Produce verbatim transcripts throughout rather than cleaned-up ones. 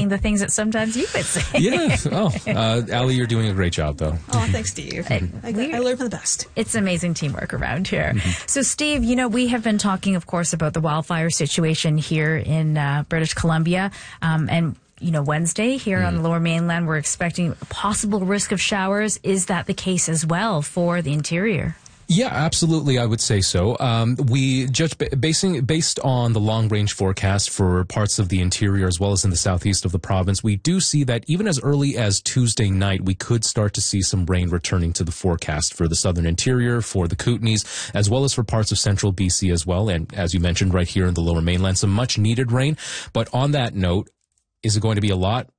saying the things that sometimes you would say. Yeah. Oh, uh, Allie, you're doing a great job, though. Oh, thanks, Steve. I, I, I learned from the best. It's amazing teamwork around here. Mm-hmm. So, Steve, you know, we have been talking, of course, about the wildfire situation here in uh, British Columbia. Um, and, you know, Wednesday here mm. on the Lower Mainland, we're expecting a possible risk of showers. Is that the case as well for the interior? Yeah, absolutely. I would say so. Um, we just basing based on the long range forecast for parts of the interior as well as in the southeast of the province, we do see that even as early as Tuesday night, we could start to see some rain returning to the forecast for the southern interior, for the Kootenays, as well as for parts of central B C as well. And as you mentioned, right here in the Lower Mainland, some much needed rain. But on that note, is it going to be a lot?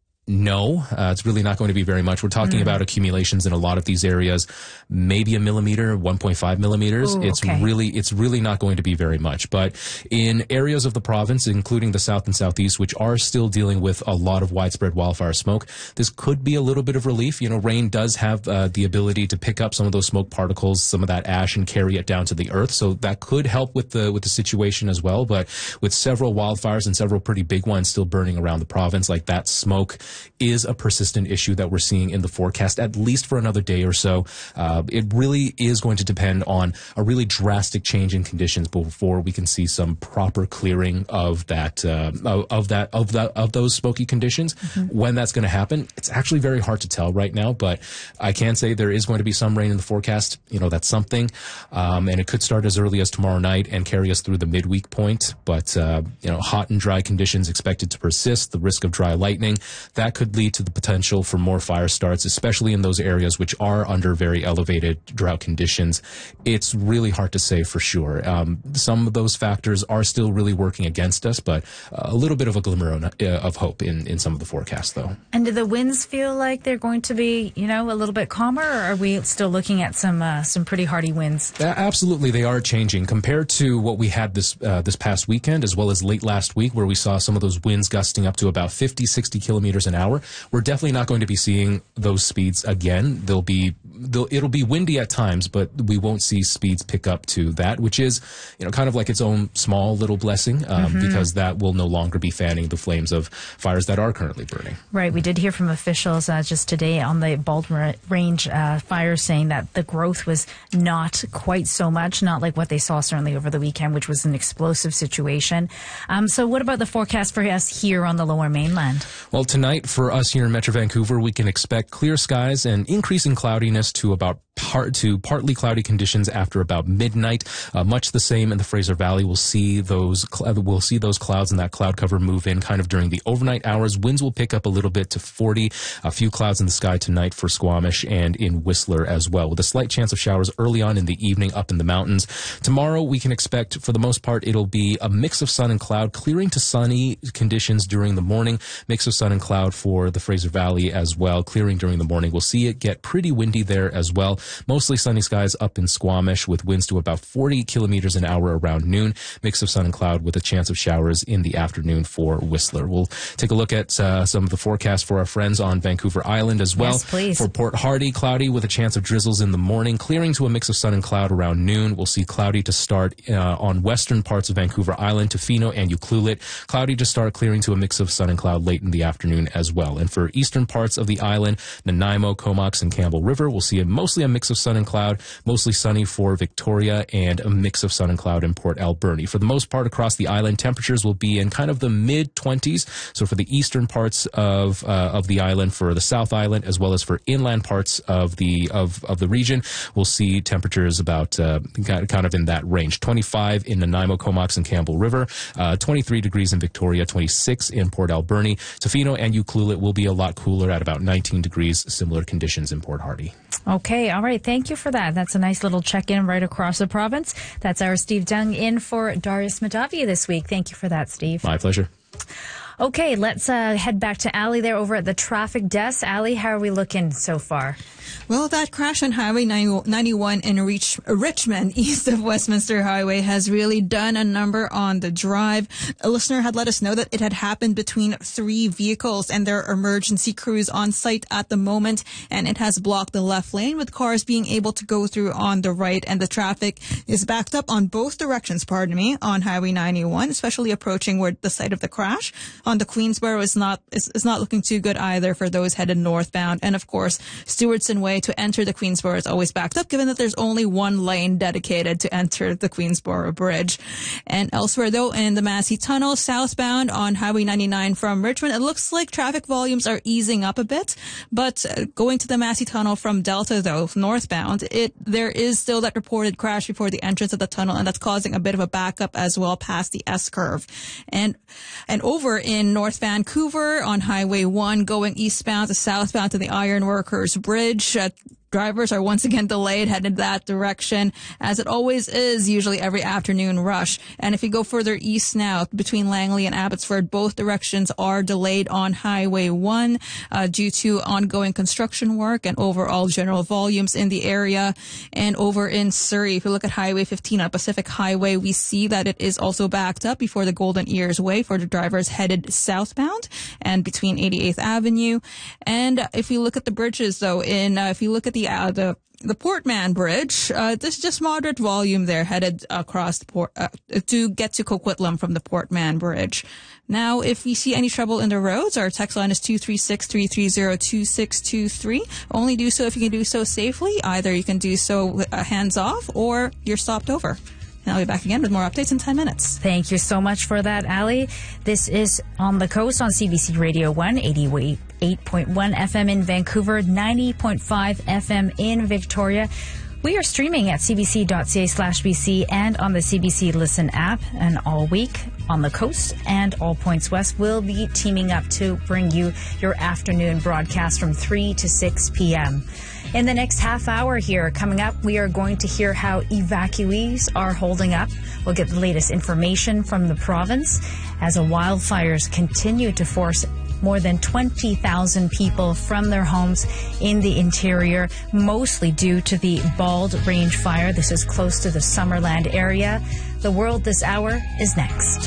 No, uh, it's really not going to be very much. We're talking mm. about accumulations in a lot of these areas, maybe a millimeter, one point five millimeters. Ooh, it's okay. really, it's really not going to be very much. But in areas of the province, including the south and southeast, which are still dealing with a lot of widespread wildfire smoke, this could be a little bit of relief. You know, rain does have uh, the ability to pick up some of those smoke particles, some of that ash, and carry it down to the earth. So that could help with the with the situation as well. But with several wildfires and several pretty big ones still burning around the province, like that smoke is a persistent issue that we're seeing in the forecast, at least for another day or so. Uh, it really is going to depend on a really drastic change in conditions before we can see some proper clearing of that, uh, of, of that, of that, of those smoky conditions. Mm-hmm. When that's going to happen, it's actually very hard to tell right now, but I can say there is going to be some rain in the forecast. You know, that's something. Um, and it could start as early as tomorrow night and carry us through the midweek point. But, uh, you know, hot and dry conditions expected to persist, the risk of dry lightning, that could lead to the potential for more fire starts, especially in those areas which are under very elevated drought conditions. It's really hard to say for sure. Um, some of those factors are still really working against us, but a little bit of a glimmer of hope in, in some of the forecasts, though. And do the winds feel like they're going to be, you know, a little bit calmer, or are we still looking at some uh, some pretty hardy winds? Uh, absolutely, they are changing compared to what we had this uh, this past weekend, as well as late last week, where we saw some of those winds gusting up to about fifty, sixty kilometers an hour. We're definitely not going to be seeing those speeds again. They'll be, they'll, it'll be windy at times, but we won't see speeds pick up to that, which is, you know, kind of like its own small little blessing, um, mm-hmm. because that will no longer be fanning the flames of fires that are currently burning. Right. We did hear from officials uh, just today on the Baldwin Range uh, fire saying that the growth was not quite so much, not like what they saw certainly over the weekend, which was an explosive situation. Um, so what about the forecast for us here on the Lower Mainland? Well, tonight for us here in Metro Vancouver, we can expect clear skies and increasing cloudiness to about part to partly cloudy conditions after about midnight. Uh, much the same in the Fraser Valley. We'll see those cl- we'll see those clouds and that cloud cover move in kind of during the overnight hours. Winds will pick up a little bit to forty. A few clouds in the sky tonight for Squamish and in Whistler as well, with a slight chance of showers early on in the evening up in the mountains. Tomorrow we can expect, for the most part, it'll be a mix of sun and cloud, clearing to sunny conditions during the morning. Mix of sun and cloud for the Fraser Valley as well, clearing during the morning. We'll see it get pretty windy there as well. Mostly sunny skies up in Squamish with winds to about forty kilometers an hour around noon. Mix of sun and cloud with a chance of showers in the afternoon for Whistler. We'll take a look at uh, some of the forecast for our friends on Vancouver Island as well. Yes, please. For Port Hardy, cloudy with a chance of drizzles in the morning, clearing to a mix of sun and cloud around noon. We'll see cloudy to start uh, on western parts of Vancouver Island, Tofino and Ucluelet. Cloudy to start, clearing to a mix of sun and cloud late in the afternoon as well. And for eastern parts of the island, Nanaimo, Comox, and Campbell River, we'll see a mostly a mix of sun and cloud, mostly sunny for Victoria, and a mix of sun and cloud in Port Alberni. For the most part across the island, temperatures will be in kind of the mid twenties. So for the eastern parts of uh, of the island, for the South Island, as well as for inland parts of the of, of the region, we'll see temperatures about uh, kind of in that range. twenty-five in Nanaimo, Comox, and Campbell River, uh, twenty-three degrees in Victoria, twenty-six in Port Alberni. Tofino and Ucluelet will be a lot cooler at about nineteen degrees, similar conditions in Port Hardy. Okay, all right. Thank you for that. That's a nice little check-in right across the province. That's our Steve Dung in for Darius Madavia this week. Thank you for that, Steve. My pleasure. Okay, let's uh, head back to Allie there over at the traffic desk. Allie, how are we looking so far? Well, that crash on Highway ninety-one in Rich- Richmond, east of Westminster Highway, has really done a number on the drive. A listener had let us know that it had happened between three vehicles, and there are emergency crews on site at the moment, and it has blocked the left lane with cars being able to go through on the right, and the traffic is backed up on both directions, pardon me, on Highway ninety-one, especially approaching where the site of the crash. On the Queensboro is not is, is not looking too good either for those headed northbound, and of course, Stewardson Way to enter the Queensboro is always backed up, given that there's only one lane dedicated to enter the Queensboro Bridge. And elsewhere, though, in the Massey Tunnel, southbound on Highway ninety-nine from Richmond, it looks like traffic volumes are easing up a bit. But uh, going to the Massey Tunnel from Delta, though, northbound, it there is still that reported crash before the entrance of the tunnel, and that's causing a bit of a backup as well past the S-curve. And and over in North Vancouver on Highway one, going eastbound to southbound to the Ironworkers Bridge, uh, drivers are once again delayed headed that direction, as it always is, usually every afternoon rush. And if you go further east now, between Langley and Abbotsford, both directions are delayed on Highway one uh, due to ongoing construction work and overall general volumes in the area. And over in Surrey, if you look at Highway fifteen on Pacific Highway, we see that it is also backed up before the Golden Ears Way for the drivers headed southbound and between eighty-eighth Avenue. And if you look at the bridges, though, in uh, if you look at the Uh, the the Portman Bridge, uh, there's just moderate volume there headed across the port uh, to get to Coquitlam from the Portman Bridge. Now, if you see any trouble in the roads, our text line is two three six, three three zero, two six two three. Only do so if you can do so safely. Either you can do so uh, hands off or you're stopped over. And I'll be back again with more updates in ten minutes. Thank you so much for that, Ali. This is On the Coast on C B C Radio one, eighty-eight point one F M in Vancouver, ninety point five F M in Victoria. We are streaming at cbc.ca slash BC and on the C B C Listen app. And all week On the Coast and All Points West will be teaming up to bring you your afternoon broadcast from three to six p.m. In the next half hour here, coming up, we are going to hear how evacuees are holding up. We'll get the latest information from the province as the wildfires continue to force more than twenty thousand people from their homes in the interior, mostly due to the Bald Range fire. This is close to the Summerland area. The World This Hour is next.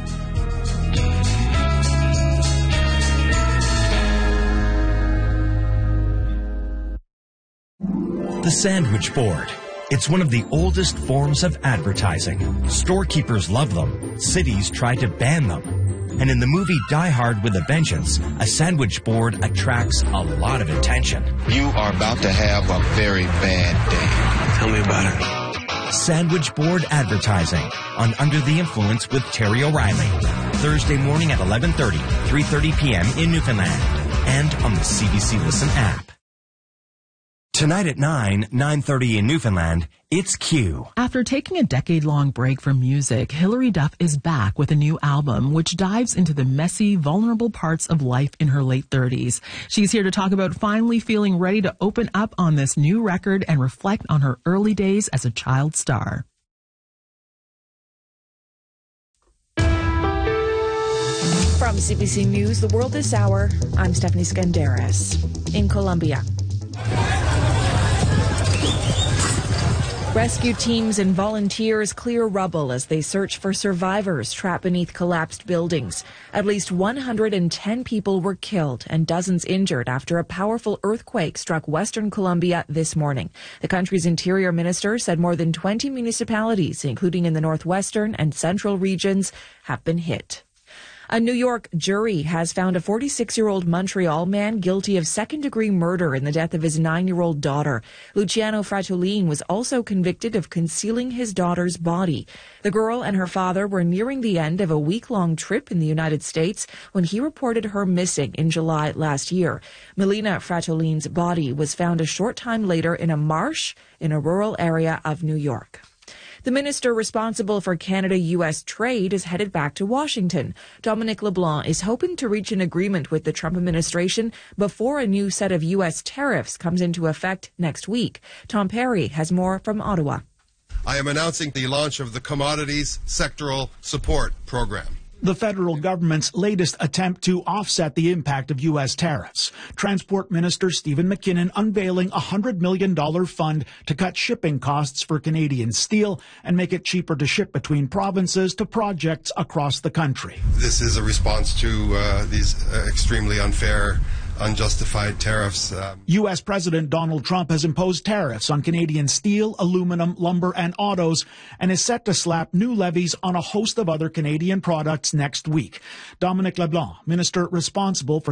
The sandwich board. It's one of the oldest forms of advertising. Storekeepers love them. Cities try to ban them. And in the movie Die Hard with a Vengeance, a sandwich board attracts a lot of attention. You are about to have a very bad day. Tell me about it. Sandwich board advertising on Under the Influence with Terry O'Reilly. Thursday morning at eleven thirty, three thirty p.m. in Newfoundland. And on the C B C Listen app. Tonight at nine, nine thirty in Newfoundland, it's Q. After taking a decade-long break from music, Hilary Duff is back with a new album which dives into the messy, vulnerable parts of life in her late thirties. She's here to talk about finally feeling ready to open up on this new record and reflect on her early days as a child star. From C B C News, The World This Hour, I'm Stephanie Skandaris. In Colombia, rescue teams and volunteers clear rubble as they search for survivors trapped beneath collapsed buildings. At least one hundred ten people were killed and dozens injured after a powerful earthquake struck western Colombia this morning. The country's interior minister said more than twenty municipalities, including in the northwestern and central regions, have been hit. A New York jury has found a forty-six-year-old Montreal man guilty of second-degree murder in the death of his nine-year-old daughter. Luciano Fratellin was also convicted of concealing his daughter's body. The girl and her father were nearing the end of a week-long trip in the United States when he reported her missing in July last year. Melina Fratellin's body was found a short time later in a marsh in a rural area of New York. The minister responsible for Canada-U S trade is headed back to Washington. Dominic LeBlanc is hoping to reach an agreement with the Trump administration before a new set of U S tariffs comes into effect next week. Tom Perry has more from Ottawa. I am announcing the launch of the Commodities Sectoral Support Program. the federal government's latest attempt to offset the impact of U S tariffs. Transport Minister Stephen McKinnon unveiling a one hundred million dollars fund to cut shipping costs for Canadian steel and make it cheaper to ship between provinces to projects across the country. This is a response to uh, these uh, extremely unfair, unjustified tariffs. Um, U S President Donald Trump has imposed tariffs on Canadian steel, aluminum, lumber, and autos, and is set to slap new levies on a host of other Canadian products next week. Dominic LeBlanc, minister responsible for